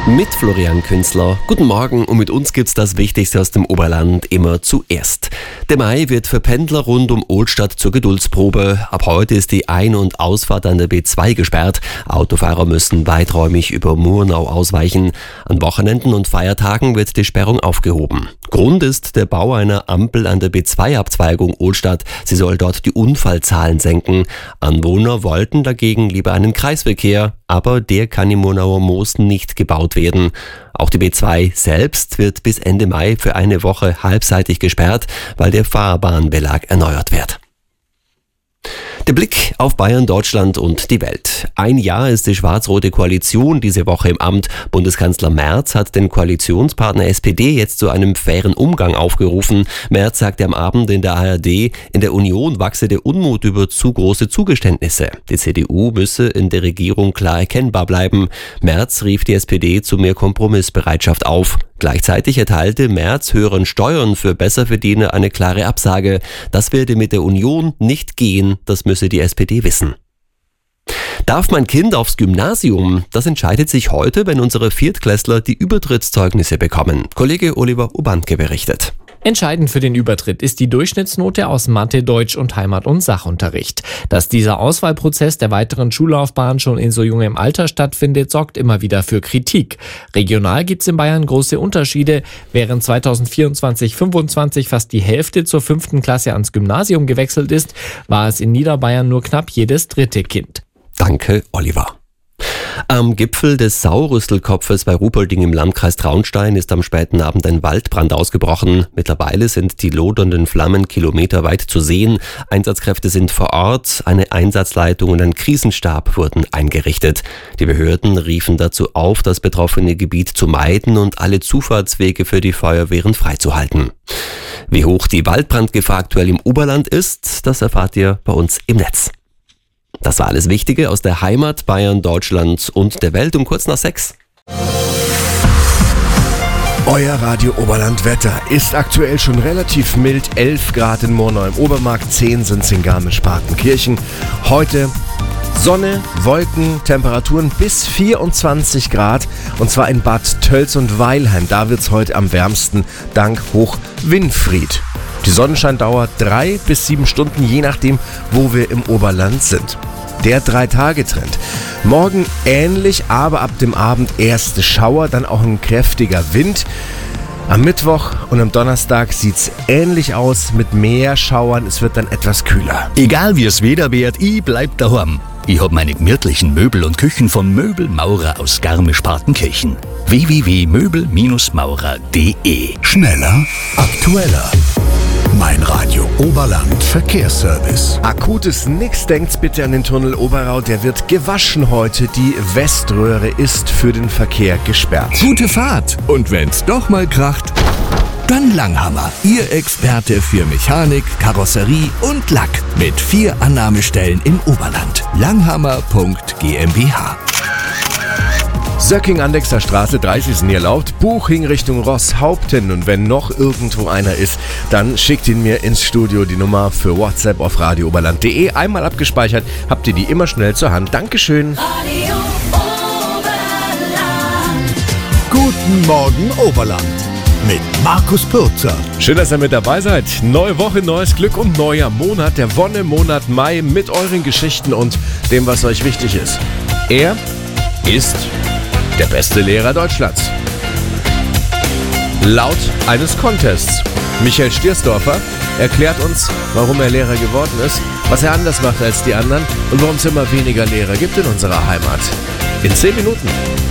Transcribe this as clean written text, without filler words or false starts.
Mit Florian Künzler. Guten Morgen und mit uns gibt's das Wichtigste aus dem Oberland immer zuerst. Der Mai wird für Pendler rund um Ohlstadt zur Geduldsprobe. Ab heute ist die Ein- und Ausfahrt an der B2 gesperrt. Autofahrer müssen weiträumig über Murnau ausweichen. An Wochenenden und Feiertagen wird die Sperrung aufgehoben. Grund ist der Bau einer Ampel an der B2-Abzweigung Ohlstadt. Sie soll dort die Unfallzahlen senken. Anwohner wollten dagegen lieber einen Kreisverkehr, aber der kann im Murnauer Moos nicht gebaut werden. Auch die B2 selbst wird bis Ende Mai für eine Woche halbseitig gesperrt, weil der Fahrbahnbelag erneuert wird. Der Blick auf Bayern, Deutschland und die Welt. Ein Jahr ist die schwarz-rote Koalition diese Woche im Amt. Bundeskanzler Merz hat den Koalitionspartner SPD jetzt zu einem fairen Umgang aufgerufen. Merz sagte am Abend in der ARD, in der Union wachse der Unmut über zu große Zugeständnisse. Die CDU müsse in der Regierung klar erkennbar bleiben. Merz rief die SPD zu mehr Kompromissbereitschaft auf. Gleichzeitig erteilte Merz höheren Steuern für Besserverdiener eine klare Absage. Das werde mit der Union nicht gehen, das müsse die SPD wissen. Darf mein Kind aufs Gymnasium? Das entscheidet sich heute, wenn unsere Viertklässler die Übertrittszeugnisse bekommen. Kollege Oliver Ubantke berichtet. Entscheidend für den Übertritt ist die Durchschnittsnote aus Mathe, Deutsch und Heimat- und Sachunterricht. Dass dieser Auswahlprozess der weiteren Schullaufbahn schon in so jungem Alter stattfindet, sorgt immer wieder für Kritik. Regional gibt es in Bayern große Unterschiede. Während 2024/25 fast die Hälfte zur 5. Klasse ans Gymnasium gewechselt ist, war es in Niederbayern nur knapp jedes dritte Kind. Danke, Oliver. Am Gipfel des Sauerrüstelkopfes bei Ruhpolding im Landkreis Traunstein ist am späten Abend ein Waldbrand ausgebrochen. Mittlerweile sind die lodernden Flammen kilometerweit zu sehen. Einsatzkräfte sind vor Ort, eine Einsatzleitung und ein Krisenstab wurden eingerichtet. Die Behörden riefen dazu auf, das betroffene Gebiet zu meiden und alle Zufahrtswege für die Feuerwehren freizuhalten. Wie hoch die Waldbrandgefahr aktuell im Oberland ist, das erfahrt ihr bei uns im Netz. Das war alles Wichtige aus der Heimat, Bayern, Deutschland und der Welt um kurz nach 6. Euer Radio Oberland Wetter ist aktuell schon relativ mild. 11 Grad in Murnau im Obermarkt, 10 sind es in Garmisch-Partenkirchen. Heute Sonne, Wolken, Temperaturen bis 24 Grad und zwar in Bad Tölz und Weilheim. Da wird es heute am wärmsten dank Hoch Winfried. Die Sonnenscheindauer 3 bis 7 Stunden, je nachdem, wo wir im Oberland sind. Der 3-Tage-Trend. Morgen ähnlich, aber ab dem Abend erste Schauer, dann auch ein kräftiger Wind. Am Mittwoch und am Donnerstag sieht's ähnlich aus mit mehr Schauern. Es wird dann etwas kühler. Egal wie es Wetter wird, ich bleib daheim. Ich hab meine gemütlichen Möbel und Küchen von Möbelmaurer aus Garmisch-Partenkirchen. www.möbelmaurer.de. Schneller, aktueller. Mein Radio Oberland Verkehrsservice. Akutes Nix, denkt's bitte an den Tunnel Oberau, der wird gewaschen heute. Die Weströhre ist für den Verkehr gesperrt. Gute Fahrt. Und wenn's doch mal kracht, dann Langhammer. Ihr Experte für Mechanik, Karosserie und Lack. Mit 4 Annahmestellen im Oberland. Langhammer.gmbH. Söcking an der Straße 30 ist nie erlaubt. Buching Richtung Rosshaupten. Und wenn noch irgendwo einer ist, dann schickt ihn mir ins Studio. Die Nummer für WhatsApp auf radiooberland.de. Einmal abgespeichert, habt ihr die immer schnell zur Hand. Dankeschön. Radio Oberland. Guten Morgen Oberland. Mit Markus Pürzer. Schön, dass ihr mit dabei seid. Neue Woche, neues Glück und neuer Monat. Der Wonnemonat Mai mit euren Geschichten und dem, was euch wichtig ist. Er ist der beste Lehrer Deutschlands. Laut eines Contests. Michael Stiersdorfer erklärt uns, warum er Lehrer geworden ist, was er anders macht als die anderen und warum es immer weniger Lehrer gibt in unserer Heimat. In 10 Minuten.